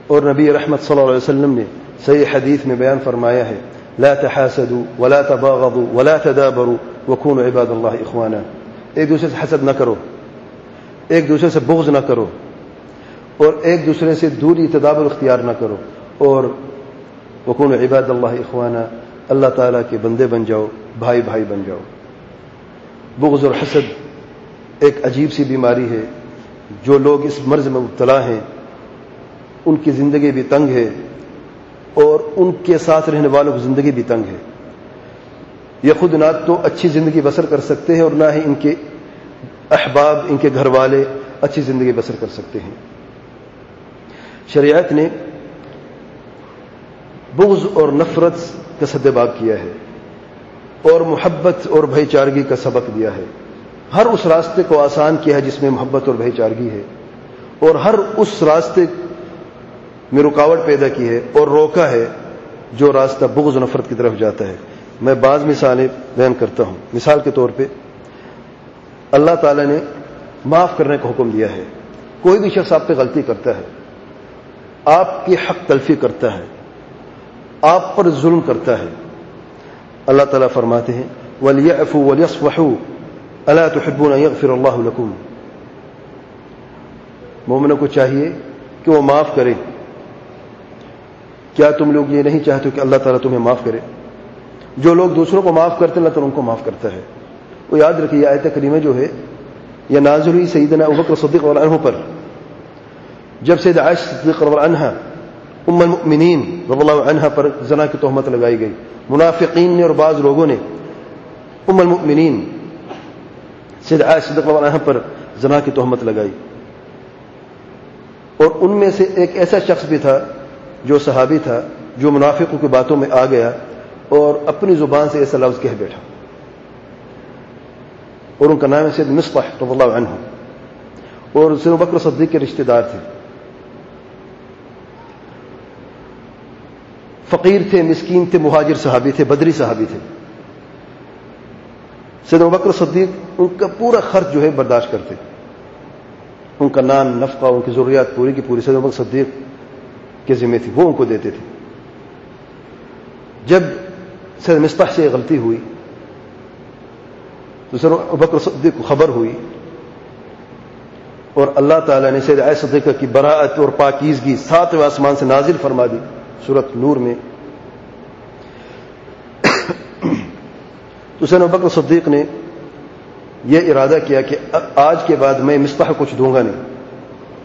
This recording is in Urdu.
اور نبی رحمت صلی اللہ علیہ وسلم نے صحیح حدیث میں بیان فرمایا ہے لا تحاسدوا ولا تباغضوا ولا تدابروا وكونوا عباد اللہ اخوانا. ایک دوسرے سے حسد نہ کرو، ایک دوسرے سے بغض نہ کرو، اور ایک دوسرے سے دوری تدابر اختیار نہ کرو، اور وكونوا عباد اللہ اخوانا، اللہ تعالیٰ کے بندے بن جاؤ، بھائی بھائی بن جاؤ. بغض اور حسد ایک عجیب سی بیماری ہے. جو لوگ اس مرض میں مبتلا ہیں ان کی زندگی بھی تنگ ہے، اور ان کے ساتھ رہنے والوں کی زندگی بھی تنگ ہے. یہ خود نہ تو اچھی زندگی بسر کر سکتے ہیں اور نہ ہی ان کے احباب، ان کے گھر والے اچھی زندگی بسر کر سکتے ہیں. شریعت نے بغض اور نفرت کا سدباب کیا ہے اور محبت اور بھائی چارگی کا سبق دیا ہے. ہر اس راستے کو آسان کیا ہے جس میں محبت اور بھائی چارگی ہے، اور ہر اس راستے میں رکاوٹ پیدا کی ہے اور روکا ہے جو راستہ بغض و نفرت کی طرف جاتا ہے. میں بعض مثالیں بیان کرتا ہوں. مثال کے طور پہ اللہ تعالی نے معاف کرنے کا حکم دیا ہے. کوئی بھی شخص آپ پہ غلطی کرتا ہے، آپ کی حق تلفی کرتا ہے، آپ پر ظلم کرتا ہے، اللہ تعالیٰ فرماتے ہیں وَلْيَعْفُوا وَلْيَصْفَحُوا أَلَا تُحِبُّونَ أَن يَغْفِرَ اللَّهُ لَكُمْ. مومنوں کو چاہیے کہ وہ معاف کریں. کیا تم لوگ یہ نہیں چاہتے کہ اللہ تعالیٰ تمہیں معاف کرے؟ جو لوگ دوسروں کو معاف کرتے ہیں اللہ تعالیٰ ان کو معاف کرتا ہے. وہ یاد رکھیے یہ آیت کریمہ جو ہے یہ نازل ہوئی سیدنا ابوبکر صدیق رضی اللہ عنہ پر، جب سیدہ عائشہ صدیقہ رضی اللہ عنہا ام المؤمنین رضی اللہ عنہا پر زنا کی تہمت لگائی گئی. منافقین نے اور بعض لوگوں نے ام المؤمنین سیدہ عائشہ صدیقہ رضی اللہ عنہا پر زنا کی تہمت لگائی، اور ان میں سے ایک ایسا شخص بھی تھا جو صحابی تھا جو منافقوں کی باتوں میں آ گیا اور اپنی زبان سے ایسا لفظ کہہ بیٹھا، اور ان کا نام ہے سید مصطح رضی اللہ عنہ، اور سید ابوبکر صدیق کے رشتہ دار تھے. فقیر تھے، مسکین تھے، مہاجر صحابی تھے، بدری صحابی تھے. سید ابوبکر صدیق ان کا پورا خرچ جو ہے برداشت کرتے، ان کا نان نفقہ، ان کی ضروریات پوری کی پوری سید ابوبکر صدیق کے ذمہ تھی، وہ ان کو دیتے تھے. جب سید مصطح سے غلطی ہوئی تو سید ابوبکر صدیق کو خبر ہوئی، اور اللہ تعالیٰ نے سید عائشہ صدیقہ کی براءت اور پاکیزگی 7ویں آسمان سے نازل فرما دی سورۃ نور میں. تو سید ابوبکر صدیق نے یہ ارادہ کیا کہ آج کے بعد میں مصطح کو کچھ دوں گا نہیں.